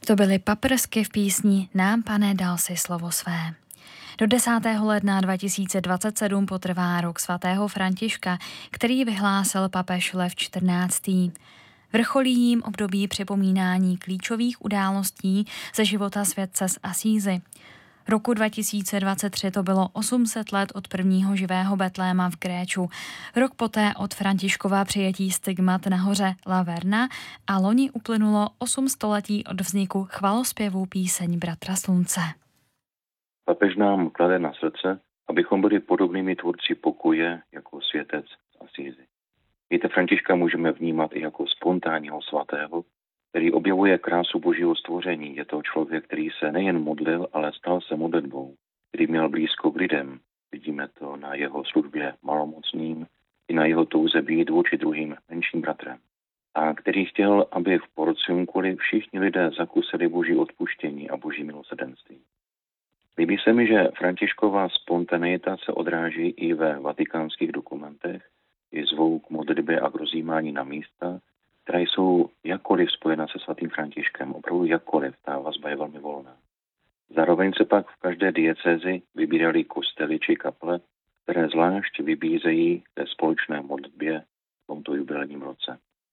To byly paprsky v písni Nám, Pane, dal si slovo své. Do 10. ledna 2027 potrvá rok svatého Františka, který vyhlásil papež Lev XIV. Vrcholí jím období připomínání klíčových událostí ze života světce z Asízy. Roku 2023 to bylo 800 let od prvního živého Betléma v Gréču, rok poté od Františkova přijetí stigmat na hoře La Verna a loni uplynulo 8 století od vzniku chvalospěvu píseň Bratra slunce. Papež nám klade na srdce, abychom byli podobnými tvůrci pokoje jako světec z Asízy. Víte, Františka můžeme vnímat i jako spontánního svatého, který objevuje krásu božího stvoření. Je to člověk, který se nejen modlil, ale stal se modlitbou, který měl blízko k lidem. Vidíme to na jeho službě malomocným i na jeho touze být vůči druhým menším bratrem. A který chtěl, aby v porciunkuli všichni lidé zakusili boží odpuštění a boží milosrdenství. Líbí se mi, že Františková spontaneita se odráží i ve vatikánských dokumentech, i zvou k modlitbě a k rozjímání na místa, která jsou jakkoliv spojena se svatým Františkem, opravdu jakkoliv, ta vazba je velmi volná. Zároveň se pak v každé diecézi vybírali kostely či kaple, které zvlášť vybízejí ke společné modlitbě v tomto jubilejním roce.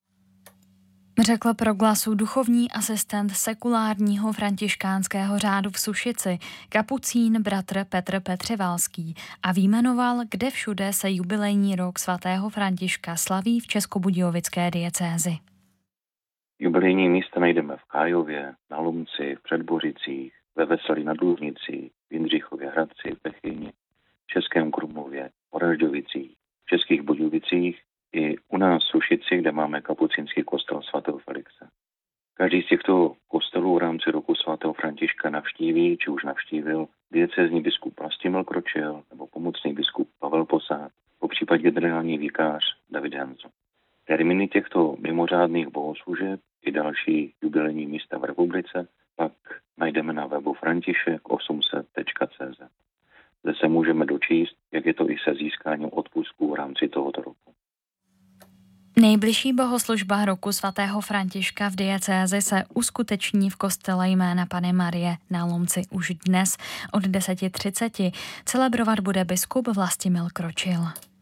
Řekl pro Glasu duchovní asistent sekulárního františkánského řádu v Sušici, kapucín bratr Petr Petřevalský a vyjmenoval, kde všude se jubilejní rok svatého Františka slaví v českobudějovické diecézi. Jubilejní místa najdeme v Kájově, na Lumci, v Předbořicích, ve Veselí nad Lužnicí, v Jindřichově Hradci, v Bechyni, v Českém Krumlově, v Oražďovicích, v Českých Budějovicích i u nás v Sušici, kde máme kapucínský kostel svatého Felixe. Každý z těchto kostelů v rámci roku svatého Františka navštíví, či už navštívil diecézní biskup Vlastimil Kročil nebo pomocný biskup Pavel Posád, popřípadě generální vikář David Henzo. Termíny těchto mimořádných bohoslužeb i další jubilejní místa v republice pak najdeme na webu františek800.cz. Zde se můžeme dočíst, jak je to i se získáním odpustků v rámci tohoto roku. Nejbližší bohoslužba roku svatého Františka v diecézi se uskuteční v kostele jména Panny Marie na Lomci už dnes od 10:30. Celebrovat bude biskup Vlastimil Kročil.